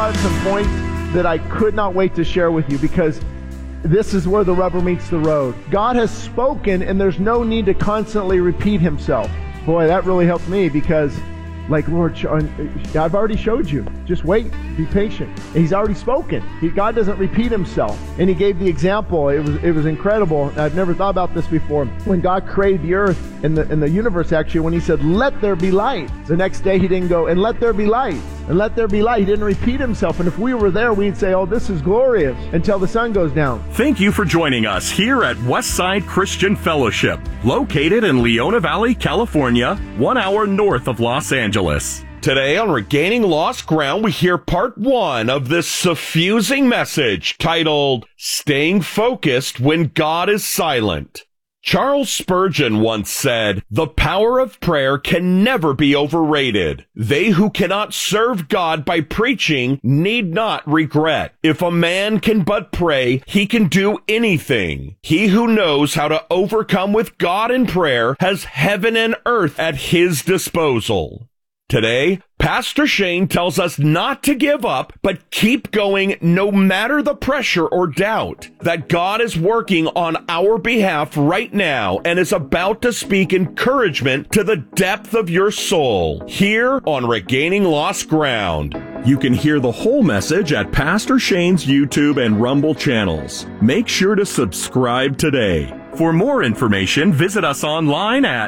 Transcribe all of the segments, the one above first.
brought up some points that I could not wait to share with you, because this is where the rubber meets the road. God has spoken, and there's no need to constantly repeat himself. Boy, that really helped me, because Lord, I've already showed you. Just wait. Be patient. He's already spoken. God doesn't repeat himself. And he gave the example. It was incredible. I've never thought about this before. When God created the earth and the universe, actually, when he said, "Let there be light," the next day he didn't go, "And let there be light." And let there be light. He didn't repeat himself. And if we were there, we'd say, "Oh, this is glorious," until the sun goes down. Thank you for joining us here at Westside Christian Fellowship, located in Leona Valley, California, 1 hour north of Los Angeles. Today on Regaining Lost Ground, we hear part 1 of this suffusing message titled, Staying Focused When God is Silent. Charles Spurgeon once said, "The power of prayer can never be overrated. They who cannot serve God by preaching need not regret. If a man can but pray, he can do anything. He who knows how to overcome with God in prayer has heaven and earth at his disposal." Today, Pastor Shane tells us not to give up, but keep going no matter the pressure or doubt. That God is working on our behalf right now and is about to speak encouragement to the depth of your soul. Here on Regaining Lost Ground. You can hear the whole message at Pastor Shane's YouTube and Rumble channels. Make sure to subscribe today. For more information, visit us online at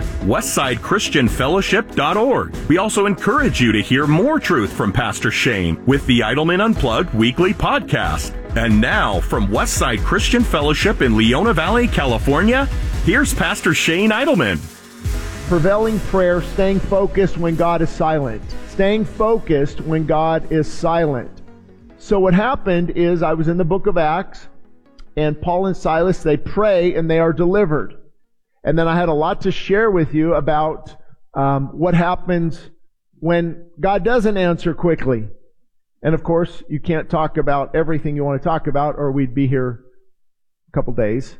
westsidechristianfellowship.org. We also encourage you to hear more truth from Pastor Shane with the Idleman Unplugged weekly podcast. And now, from Westside Christian Fellowship in Leona Valley, California, here's Pastor Shane Idleman. Prevailing prayer, staying focused when God is silent. Staying focused when God is silent. So what happened is, I was in the book of Acts, and Paul and Silas, they pray and they are delivered. And then I had a lot to share with you about what happens when God doesn't answer quickly. And of course, you can't talk about everything you want to talk about, or we'd be here a couple days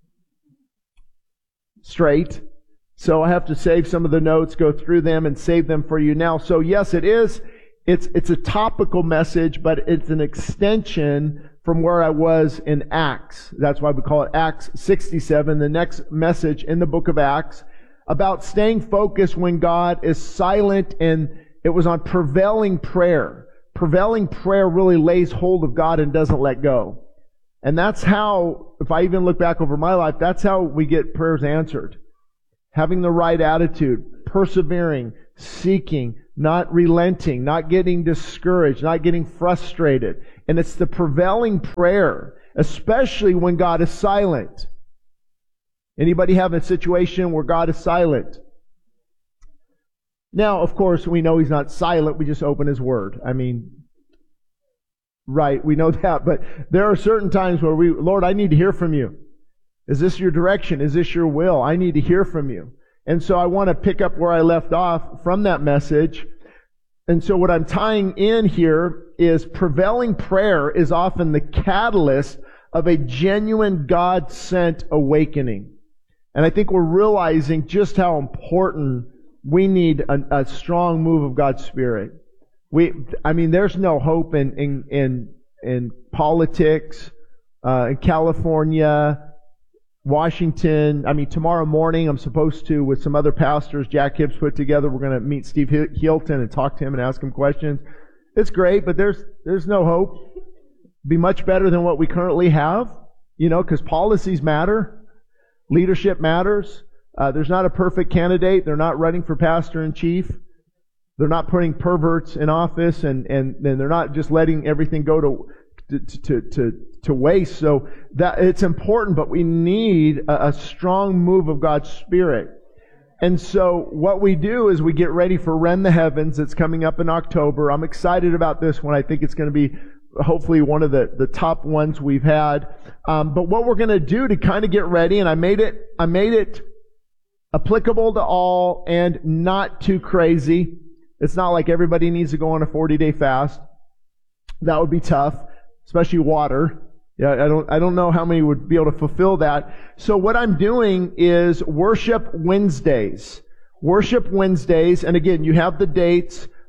straight. So I have to save some of the notes, go through them, and save them for you now. So yes, it's a topical message, but it's an extension from where I was in Acts. That's why we call it Acts 67, the next message in the book of Acts, about staying focused when God is silent, and it was on prevailing prayer. Prevailing prayer really lays hold of God and doesn't let go. And that's how, if I even look back over my life, that's how we get prayers answered. Having the right attitude, persevering, seeking, not relenting, not getting discouraged, not getting frustrated. And it's the prevailing prayer, especially when God is silent. Anybody have a situation where God is silent? Now, of course, we know He's not silent. We just open His Word. Right, we know that. But there are certain times where Lord, I need to hear from You. Is this Your direction? Is this Your will? I need to hear from You. And so I want to pick up where I left off from that message. And so what I'm tying in here is prevailing prayer is often the catalyst of a genuine God-sent awakening. And I think we're realizing just how important we need a strong move of God's Spirit. There's no hope in politics, in California, Washington. Tomorrow morning I'm supposed to, with some other pastors Jack Hibbs put together, we're going to meet Steve Hilton and talk to him and ask him questions. It's great, but there's no hope. Be much better than what we currently have, because policies matter. Leadership matters. There's not a perfect candidate. They're not running for pastor in chief. They're not putting perverts in office, and they're not just letting everything go to waste. So that it's important, but we need a strong move of God's Spirit. And so what we do is we get ready for Rend the Heavens. It's coming up in October. I'm excited about this one. I think it's going to be hopefully one of the top ones we've had. But what we're going to do to kind of get ready, and I made it applicable to all and not too crazy. It's not like everybody needs to go on a 40-day fast. That would be tough, especially water. Yeah, I don't know how many would be able to fulfill that. So what I'm doing is Worship Wednesdays. Worship Wednesdays, and again, you have the dates.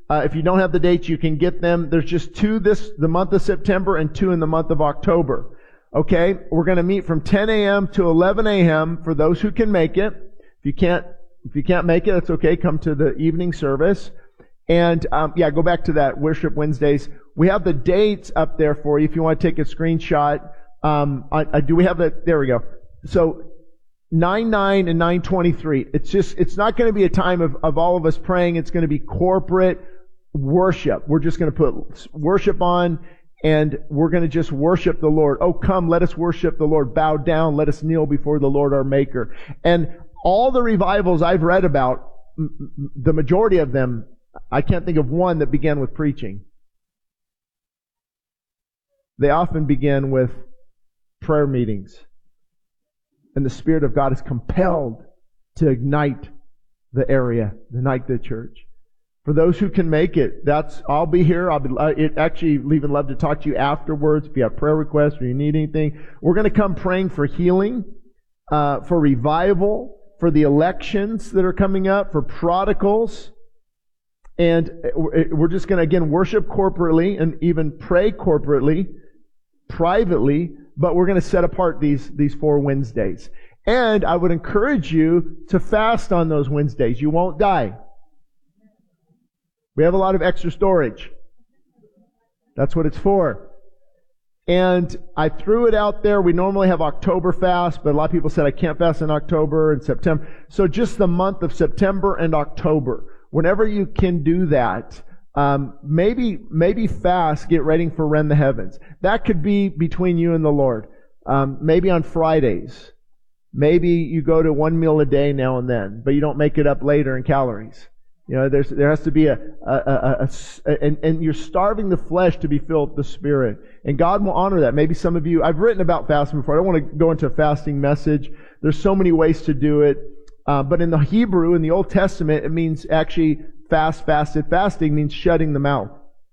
If you don't have the dates, you can get them. There's just 2 the month of September and 2 in the month of October. Okay? We're going to meet from 10 a.m. to 11 a.m. for those who can make it. If you can't make it, that's okay. Come to the evening service. And, go back to that Worship Wednesdays. We have the dates up there for you if you want to take a screenshot. Do we have that? There we go. So, 9/9 and 9/23. It's not going to be a time of all of us praying. It's going to be corporate worship. We're just going to put worship on, and we're going to just worship the Lord. Oh, come, let us worship the Lord. Bow down, let us kneel before the Lord our Maker. And all the revivals I've read about, the majority of them, I can't think of one that began with preaching. They often begin with prayer meetings. And the Spirit of God is compelled to ignite the area, ignite the church. For those who can make it, I'll be here. Actually even love to talk to you afterwards if you have prayer requests or you need anything. We're going to come praying for healing, for revival, for the elections that are coming up, for prodigals. And we're just going to, again, worship corporately and even pray corporately, privately, but we're going to set apart these 4 Wednesdays. And I would encourage you to fast on those Wednesdays. You won't die. We have a lot of extra storage. That's what it's for. And I threw it out there. We normally have October fast, but a lot of people said I can't fast in October and September. So just the month of September and October. Whenever you can do that, maybe fast, get ready for Rend the Heavens. That could be between you and the Lord. Maybe on Fridays. Maybe you go to 1 meal a day now and then, but you don't make it up later in calories. You know, there has to be and you're starving the flesh to be filled with the Spirit. And God will honor that. Maybe some of you, I've written about fasting before. I don't want to go into a fasting message. There's so many ways to do it. But in the Hebrew, in the Old Testament, it means actually fasted. Fasting means shutting the mouth.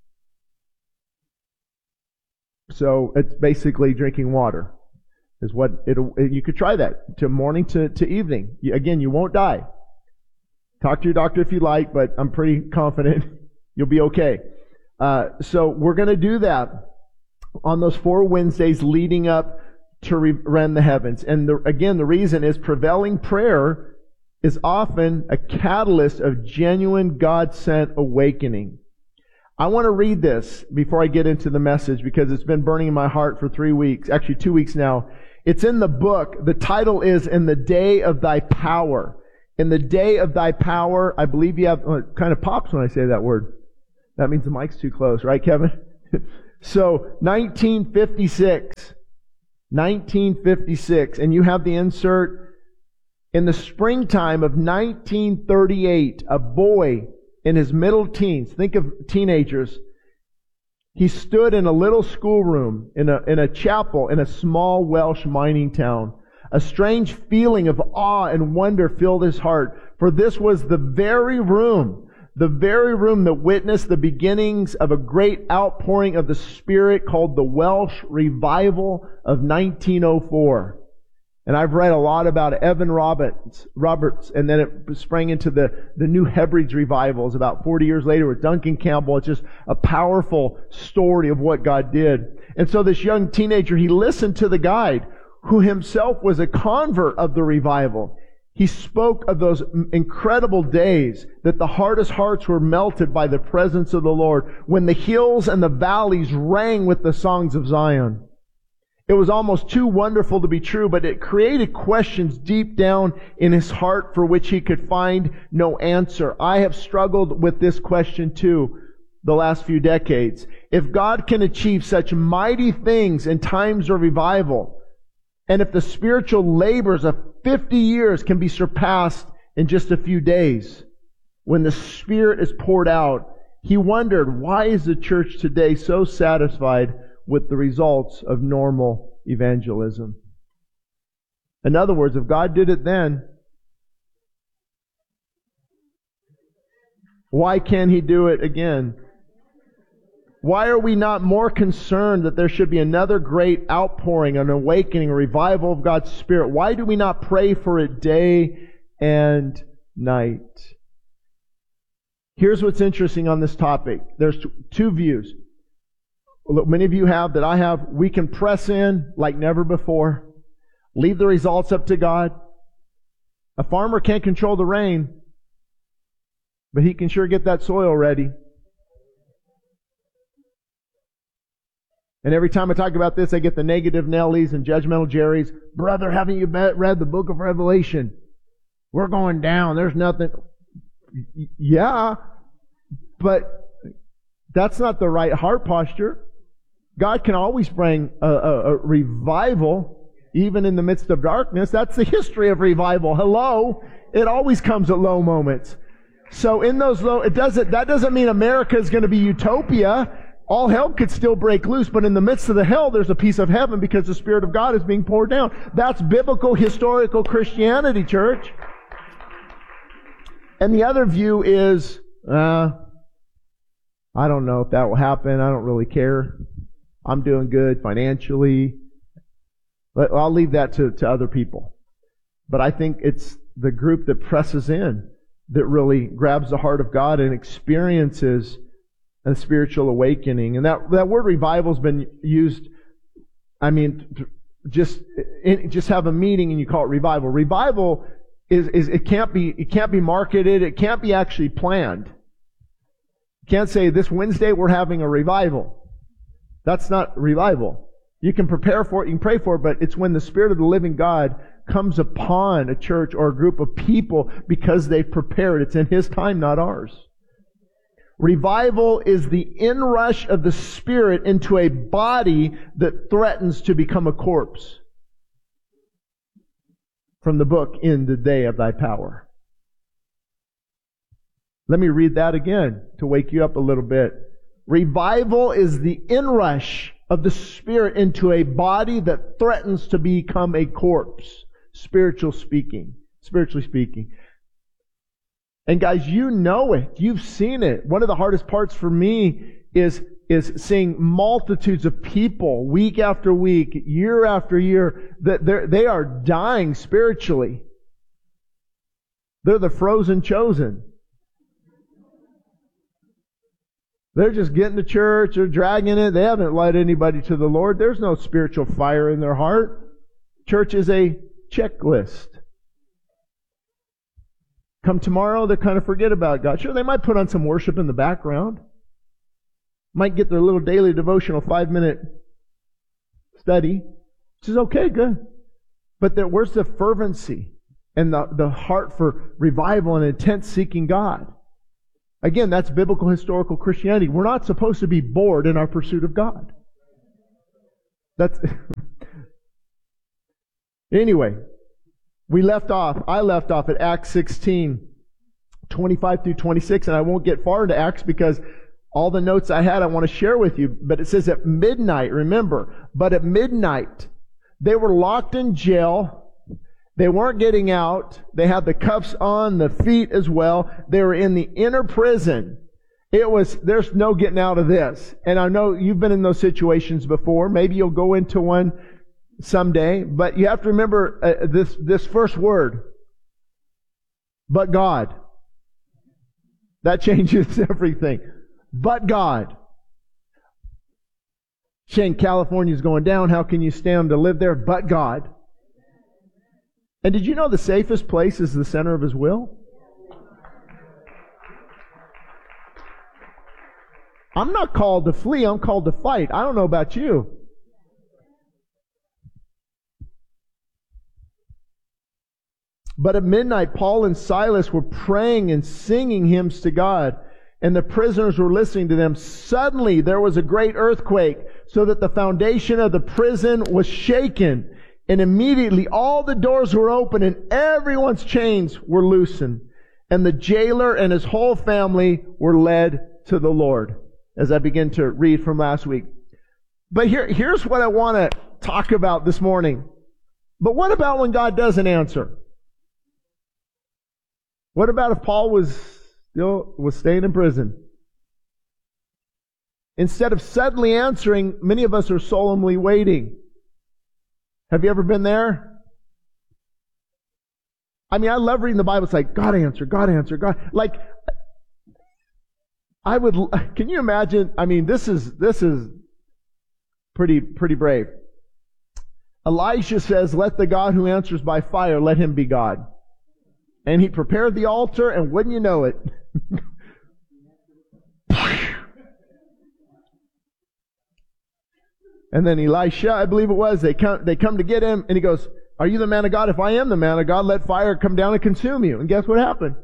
So it's basically drinking water is what you could try that to morning to evening. Again, you won't die. Talk to your doctor if you like, but I'm pretty confident you'll be okay. So we're going to do that on those 4 Wednesdays leading up to Rend the Heavens. And again, the reason is prevailing prayer is often a catalyst of genuine God-sent awakening. I want to read this before I get into the message because it's been burning in my heart for 3 weeks, actually 2 weeks now. It's in the book. The title is In the Day of Thy Power. In the day of thy power, I believe you have, it kind of pops when I say that word. That means the mic's too close, right, Kevin? So, 1956, and you have the insert. In the springtime of 1938, a boy in his middle teens, think of teenagers, he stood in a little schoolroom in a chapel in a small Welsh mining town. A strange feeling of awe and wonder filled his heart, for this was the very room that witnessed the beginnings of a great outpouring of the Spirit called the Welsh Revival of 1904. And I've read a lot about Evan Roberts, and then it sprang into the New Hebrides revivals about 40 years later with Duncan Campbell. It's just a powerful story of what God did. And so this young teenager, he listened to the guide, who himself was a convert of the revival. He spoke of those incredible days that the hardest hearts were melted by the presence of the Lord, when the hills and the valleys rang with the songs of Zion. It was almost too wonderful to be true, but it created questions deep down in his heart for which he could find no answer. I have struggled with this question too the last few decades. If God can achieve such mighty things in times of revival, and if the spiritual labors of 50 years can be surpassed in just a few days, when the Spirit is poured out, he wondered, why is the church today so satisfied with the results of normal evangelism? In other words, if God did it then, why can't He do it again? Why are we not more concerned that there should be another great outpouring, an awakening, a revival of God's Spirit? Why do we not pray for it day and night? Here's what's interesting on this topic. There's two views. Many of you have, that I have. We can press in like never before. Leave the results up to God. A farmer can't control the rain, but he can sure get that soil ready. And every time I talk about this, I get the negative Nellies and judgmental Jerrys. Brother, haven't you read the book of Revelation? We're going down. There's nothing. Yeah, but that's not the right heart posture. God can always bring a revival, even in the midst of darkness. That's the history of revival. Hello? It always comes at low moments. So in those low, that doesn't mean America is going to be utopia. All hell could still break loose, but in the midst of the hell, there's a piece of heaven because the Spirit of God is being poured down. That's biblical, historical Christianity, church. And the other view is, I don't know if that will happen. I don't really care. I'm doing good financially. But I'll leave that to other people. But I think it's the group that presses in that really grabs the heart of God and experiences a spiritual awakening. And that word revival has been used, just have a meeting and you call it revival. Revival is it can't be marketed, it can't be actually planned. You can't say this Wednesday we're having a revival. That's not revival. You can prepare for it, you can pray for it, but it's when the Spirit of the living God comes upon a church or a group of people because they've prepared. It's in His time, not ours. Revival is the inrush of the Spirit into a body that threatens to become a corpse. From the book, In the Day of Thy Power. Let me read that again to wake you up a little bit. Revival is the inrush of the Spirit into a body that threatens to become a corpse, spiritually speaking. And guys, you know it. You've seen it. One of the hardest parts for me is seeing multitudes of people week after week, year after year, that they are dying spiritually. They're the frozen chosen. They're just getting to church, they're dragging it, they haven't led anybody to the Lord. There's no spiritual fire in their heart. Church is a checklist. Come tomorrow, they kind of forget about God. Sure, they might put on some worship in the background. Might get their little daily devotional 5-minute study, which is okay, good. But where's the fervency and the heart for revival and intense seeking God? Again, that's biblical historical Christianity. We're not supposed to be bored in our pursuit of God. Anyway, I left off at Acts 16, 25 through 26, and I won't get far into Acts because all the notes I had I want to share with you. But it says at midnight, remember, but at midnight, they were locked in jail. They weren't getting out. They had the cuffs on, the feet as well. They were in the inner prison. There's no getting out of this. And I know you've been in those situations before. Maybe you'll go into one someday. But you have to remember this first word. But God. That changes everything. But God. Shane, California's going down. How can you stand to live there? But God. And did you know the safest place is the center of His will? I'm not called to flee, I'm called to fight. I don't know about you. But at midnight, Paul and Silas were praying and singing hymns to God, and the prisoners were listening to them. Suddenly, there was a great earthquake, so that the foundation of the prison was shaken. And immediately all the doors were open and everyone's chains were loosened. And the jailer and his whole family were led to the Lord. As I begin to read from last week. But here's what I want to talk about this morning. But what about when God doesn't answer? What about if Paul was staying in prison? Instead of suddenly answering, many of us are solemnly waiting. Have you ever been there? I love reading the Bible. It's like, God answer, God answer, God. Like, can you imagine? I mean, this is pretty brave. Elisha says, let the God who answers by fire, let him be God. And he prepared the altar, and wouldn't you know it? And then Elisha, I believe it was, they come to get him, and he goes, are you the man of God? If I am the man of God, let fire come down and consume you. And guess what happened?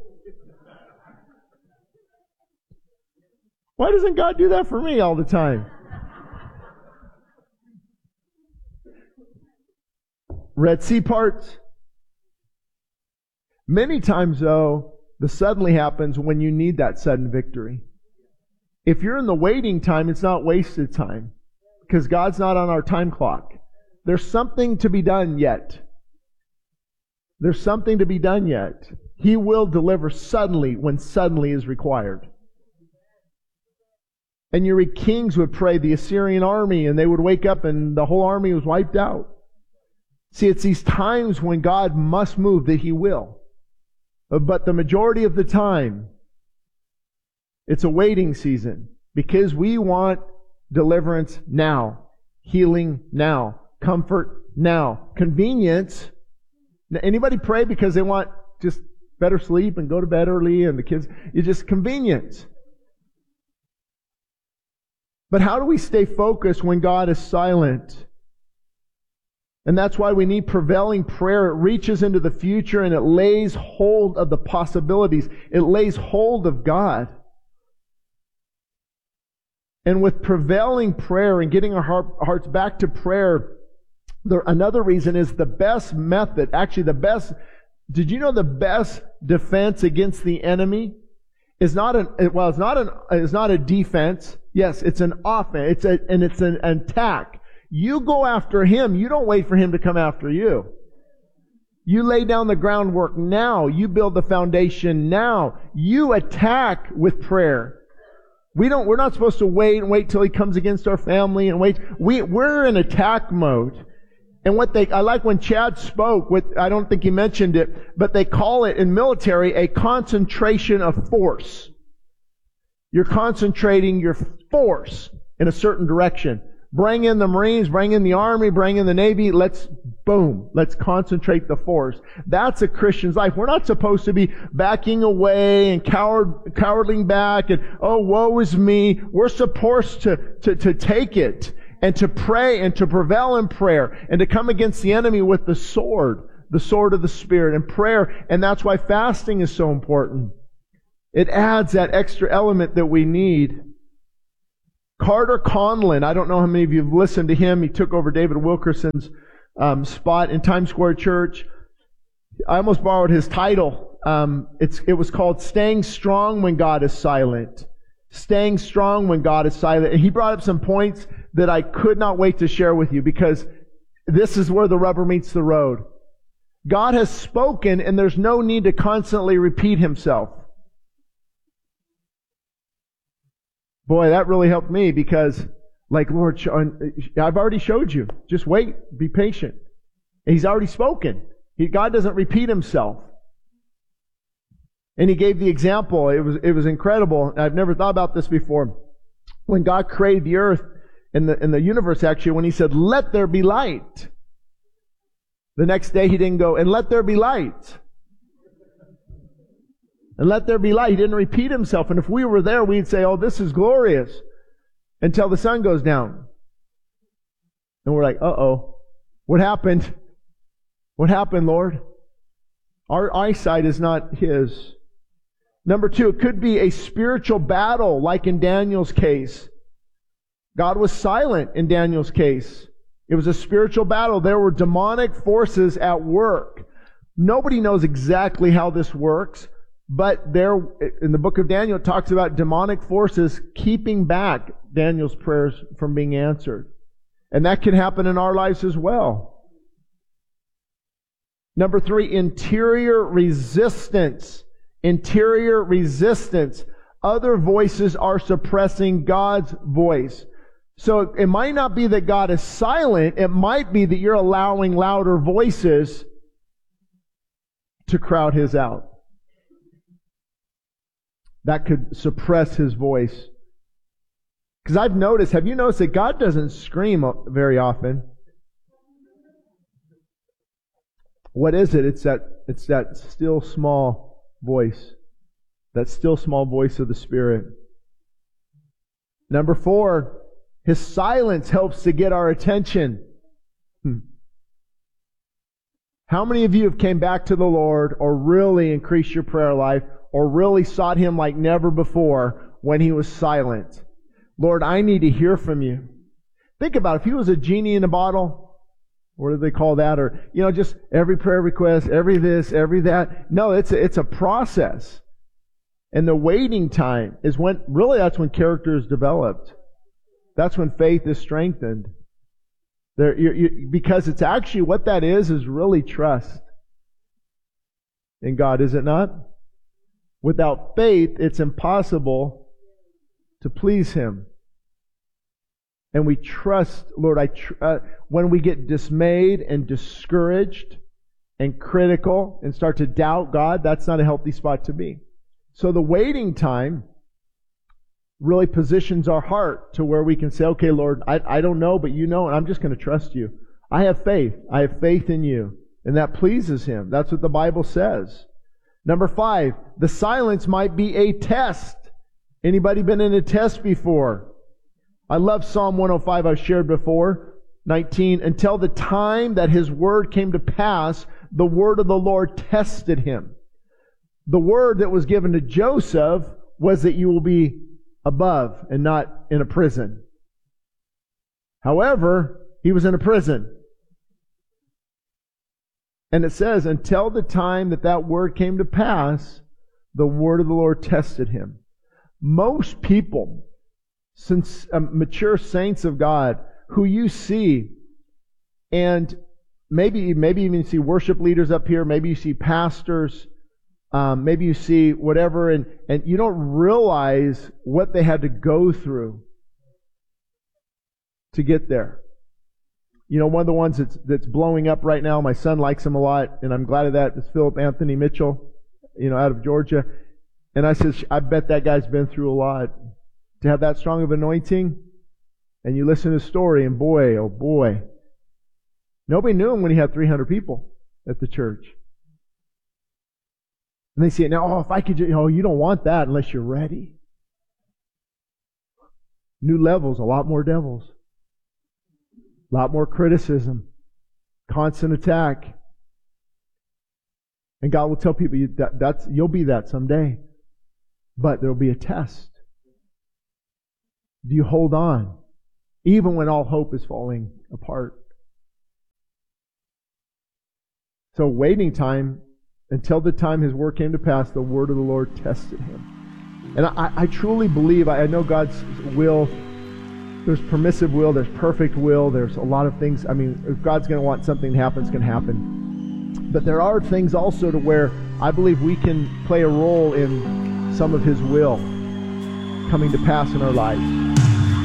Why doesn't God do that for me all the time? Red Sea parts. Many times, though, the suddenly happens when you need that sudden victory. If you're in the waiting time, it's not wasted time, because God's not on our time clock. There's something to be done yet. There's something to be done yet. He will deliver suddenly when suddenly is required. And your kings would pray the Assyrian army, and they would wake up and the whole army was wiped out. See, it's these times when God must move that He will. But the majority of the time, it's a waiting season, because we want deliverance now, healing now, comfort now, convenience. Anybody pray because they want just better sleep and go to bed early and the kids? It's just convenience. But how do we stay focused when God is silent? And that's why we need prevailing prayer. It reaches into the future and it lays hold of the possibilities. It lays hold of God. And with prevailing prayer and getting our hearts back to prayer, another reason is the best method, actually the best, did you know the best defense against the enemy is not it's not a defense. Yes, it's an offense. It's an attack. You go after him. You don't wait for him to come after you. You lay down the groundwork now. You build the foundation now. You attack with prayer. We're not supposed to wait till he comes against our family and wait. We're in attack mode. And I like when Chad spoke, I don't think he mentioned it, but they call it in military a concentration of force. You're concentrating your force in a certain direction. Bring in the Marines, bring in the Army, bring in the Navy. Let's concentrate the force. That's a Christian's life. We're not supposed to be backing away and cowarding back and, oh, woe is me. We're supposed to take it and to pray and to prevail in prayer and to come against the enemy with the sword of the Spirit and prayer. And that's why fasting is so important. It adds that extra element that we need. Carter Conlon, I don't know how many of you have listened to him. He took over David Wilkerson's spot in Times Square Church. I almost borrowed his title. It was called Staying Strong When God is Silent. Staying strong when God is silent. And he brought up some points that I could not wait to share with you, because this is where the rubber meets the road. God has spoken, and there's no need to constantly repeat Himself. Boy, that really helped me, because, Lord, I've already showed you. Just wait. Be patient. And He's already spoken. God doesn't repeat Himself. And He gave the example. It was incredible. I've never thought about this before. When God created the earth and the universe, actually, when He said, "Let there be light," the next day He didn't go, "And let there be light." And let there be light. He didn't repeat Himself. And if we were there, we'd say, "Oh, this is glorious," until the sun goes down. And we're like, "Uh-oh. What happened? What happened, Lord?" Our eyesight is not His. Number 2, it could be a spiritual battle, like in Daniel's case. God was silent in Daniel's case. It was a spiritual battle. There were demonic forces at work. Nobody knows exactly how this works, but there, in the book of Daniel, it talks about demonic forces keeping back Daniel's prayers from being answered. And that can happen in our lives as well. Number 3, interior resistance. Interior resistance. Other voices are suppressing God's voice. So it might not be that God is silent. It might be that you're allowing louder voices to crowd His out. that could suppress his voice. Because I've noticed, have you noticed that God doesn't scream very often? What is it? It's that still small voice. That still small voice of the Spirit. Number 4, His silence helps to get our attention. How many of you have came back to the Lord or really increased your prayer life or really sought Him like never before when He was silent? Lord, I need to hear from You. Think about it. If He was a genie in a bottle, what do they call that? Or, just every prayer request, every this, every that. No, it's a process. And the waiting time is that's when character is developed. That's when faith is strengthened. Because it's actually, what that is really trust in God, is it not? Without faith, it's impossible to please Him. And we trust, Lord, when we get dismayed and discouraged and critical and start to doubt God, that's not a healthy spot to be. So the waiting time really positions our heart to where we can say, okay, Lord, I don't know, but You know, and I'm just going to trust You. I have faith. I have faith in You. And that pleases Him. That's what the Bible says. Number 5, the silence might be a test. Anybody been in a test before? I love Psalm 105 I've shared before. 19, until the time that His word came to pass, the word of the Lord tested him. The word that was given to Joseph was that you will be above and not in a prison. However, he was in a prison. And it says, until the time that word came to pass, the word of the Lord tested him. Most people, since mature saints of God, who you see, and maybe even see worship leaders up here, maybe you see pastors, maybe you see whatever, and you don't realize what they had to go through to get there. One of the ones that's blowing up right now, my son likes him a lot, and I'm glad of that, is Philip Anthony Mitchell, out of Georgia. And I said, I bet that guy's been through a lot. To have that strong of anointing, and you listen to his story, and boy, oh boy, nobody knew him when he had 300 people at the church. And they say, now, if I could, you don't want that unless you're ready. New levels, a lot more devils. A lot more criticism. Constant attack. And God will tell people, you'll be that someday. But there'll be a test. Do you hold on? Even when all hope is falling apart. So waiting time, until the time His word came to pass, the word of the Lord tested him. And I truly believe, I know God's will, there's permissive will, there's perfect will, there's a lot of things. If God's going to want something to happen, it's going to happen. But there are things also to where I believe we can play a role in some of His will coming to pass in our lives.